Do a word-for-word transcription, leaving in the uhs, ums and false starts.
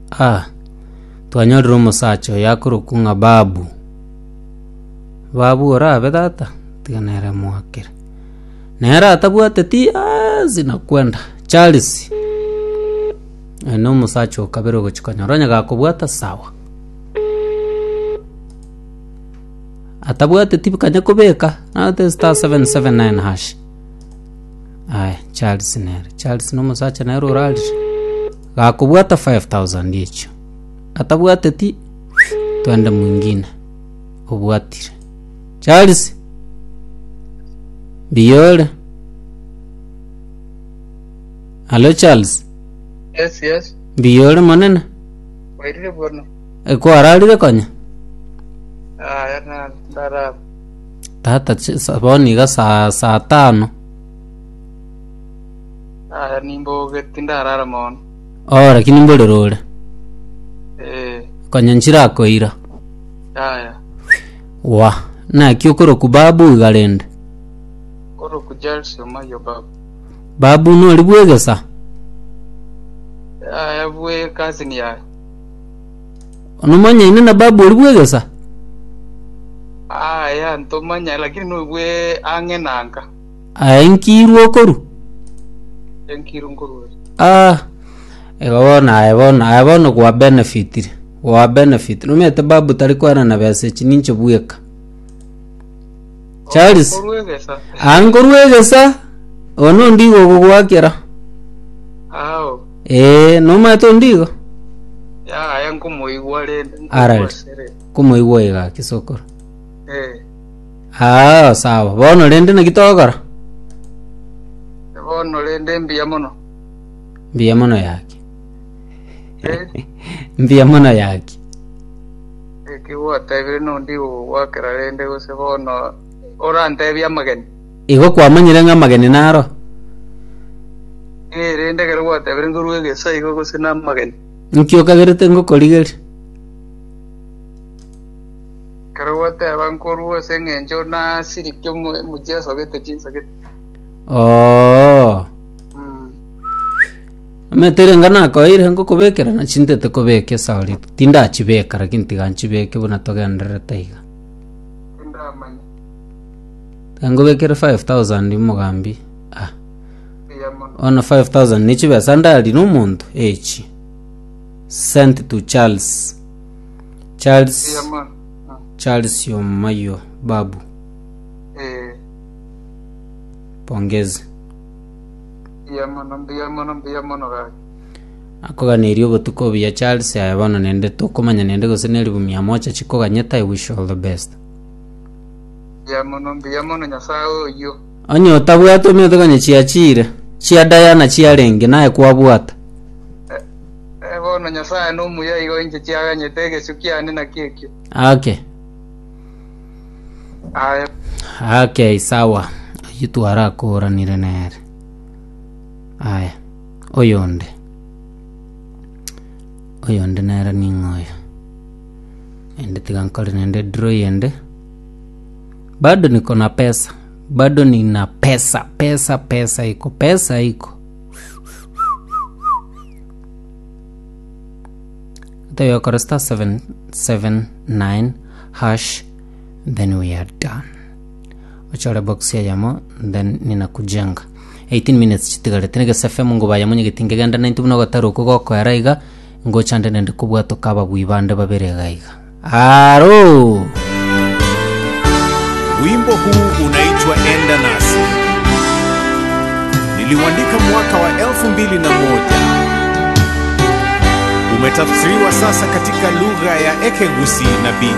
Ah, tuanyori romo sacho yakuru kunga babu. Babu ora bedata tiganera mwakira. Nera atabuate ti zinakwenda. Charles. Eno musacho kabero gochikanyoronya gakobwata sawa. Atabuate tipi kanya kubeka. Na te star seven seven nine hash. Ay, Charles nere. Charles no musacha nero urali. Gakobwata five thousand icho. Atabuate ti tuende mwingine. Obwatire. Charles. Biole. Hello Charles. Yes, yes. Biole manena. Waitire borno. E ko aralire konya. Ah, yana ndara. Tata saboni ga saa saa tano. Ah, nimbo getinda arara mon. Ora kinimbo rore. Eh. Konya nchira koira. Aya. Wa, na kyokoro kubabu igalende. Koro kujalsi omayo babu. Babu no libwegesa. Aya bwe kazi ni ya. Onomanya ine na babu libwegesa. Ah, ya ntomanya lakini no bwe angenanga. Aenkiru okoru. Enkiru nguru. Ah. Egona ebona ebona kwa benefit. Wa benefit. Numete babu talikwana na bese chinincho bweka. Charles. Angoruegesa. Ono ndigo gugwakira. Aho. Eh, no mato ndigo. Ya yangu moigwale. Aral. Kumoigwa iga kisokoro. Eh. Ah, sawa. Bono lende na kitogora. Bono lende mbia mono. Mbia mono yake. Eh. Mbia mono yake. Eh, kiwa tebire no ndigo wakira lende gose bono. Ora ntebia mageni. Igo kwa manyire nga mageni naro. Eh, rende gero gwa tebire nguruegesa igo gose na mageni. Nkyo kagerete ngo koligeri. Karawate abankoruwa sengenjo na sirikyo mujeso gete chinsa gete. Oh. Mm. Metere ngana ko ire ngo kubekera na chintete kubeke sauri. Tinda chibeka lakini tiganchibeke buna togendera taiga. Tinda manya. Ngo bekera five thousand mugambi. Ah. Yamon. Ona five thousand nichibe sandali no muntu echi. Sent to Charles. Charles. Yamon. Charles Yomayo babu. Eh. Pongezi. Yamon, yamon, yamon ga. Akoga nirio botuko bya Charles ayabona nende tokomanya nende gose neli bumia mocha chikoga nyeta I wish all the best. Yamon, yamon nyasao yo. Anyo tabwato myo tokanye chiachire. Chia Diana chiarenge naye kwabwata. Eh bono nyasao no muya igo inche chiaga nyetege sukiane na keke. Okay. Aya. Okay, sawa. Yitu harako oranire nere. Aya. Oyonde. Oyonde nere ningoyo. Ende tigankole nende draw yende. Bado niko na pesa. Bado nina pesa. Pesa, pesa iko. Pesa iko. Tayo koresta seven seven nine hash. Then we are done. Ochore box ya yamo. Then nina kujenga. eighteen minutes chitigare. Tinege sefe mungu baya mwenye gitinge ganda ninety muno gataru kugoko ya raiga. Ngo chande nende kubwa tokaba buibande babere gaiga. Aro! Wimbo huu unaitwa Enda Nasi. Niliuandika mwaka wa elfu mbili na moja. Umetafsiriwa sasa katika lugha ya Ekegusi na Bi